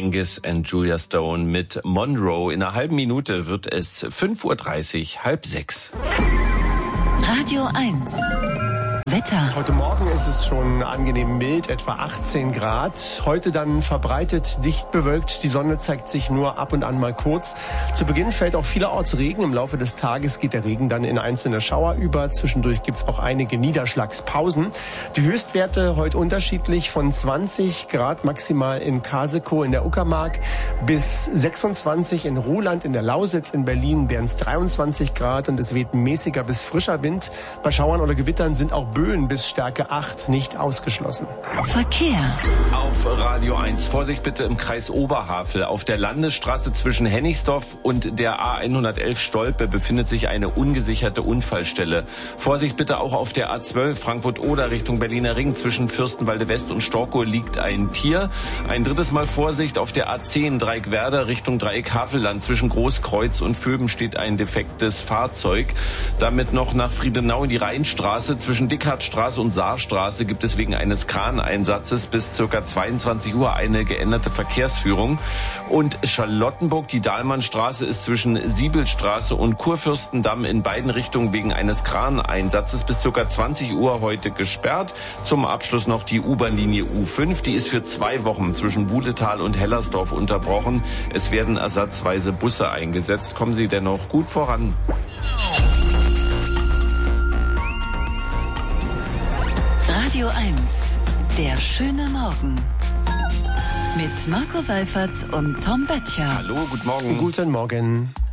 Angus and Julia Stone mit Monroe. In einer halben Minute wird es 5:30 Uhr, 5:30. Radio 1. Wetter. Heute Morgen ist es schon angenehm mild, etwa 18 Grad. Heute dann verbreitet dicht bewölkt. Die Sonne zeigt sich nur ab und an mal kurz. Zu Beginn fällt auch vielerorts Regen. Im Laufe des Tages geht der Regen dann in einzelne Schauer über. Zwischendurch gibt es auch einige Niederschlagspausen. Die Höchstwerte heute unterschiedlich von 20 Grad maximal in Kaseko in der Uckermark bis 26 in Ruhland in der Lausitz. In Berlin wären es 23 Grad und es weht mäßiger bis frischer Wind. Bei Schauern oder Gewittern sind auch Böen bis Stärke 8 nicht ausgeschlossen. Verkehr. Auf Radio 1. Vorsicht bitte im Kreis Oberhavel. Auf der Landesstraße zwischen Hennigsdorf und der A111 Stolpe befindet sich eine ungesicherte Unfallstelle. Vorsicht bitte auch auf der A12 Frankfurt-Oder Richtung Berliner Ring. Zwischen Fürstenwalde West und Storkow liegt ein Tier. Ein drittes Mal Vorsicht auf der A10 Dreieckwerder Richtung Dreieck Havelland. Zwischen Großkreuz und Vöben steht ein defektes Fahrzeug. Damit noch nach Friedenau in die Rheinstraße. Zwischen Dickhartstraße und Saarstraße gibt es wegen eines Kraneinsatzes bis ca. 22 Uhr eine geänderte Verkehrsführung. Und Charlottenburg, die Dahlmannstraße ist zwischen Siebelstraße und Kurfürstendamm in beiden Richtungen wegen eines Kraneinsatzes bis ca. 20 Uhr heute gesperrt. Zum Abschluss noch die U-Bahn-Linie U5. Die ist für 2 Wochen zwischen Buhletal und Hellersdorf unterbrochen. Es werden ersatzweise Busse eingesetzt. Kommen Sie dennoch gut voran. Radio 1. Der schöne Morgen. Mit Marco Seifert und Tom Böttcher. Hallo, guten Morgen. Guten Morgen.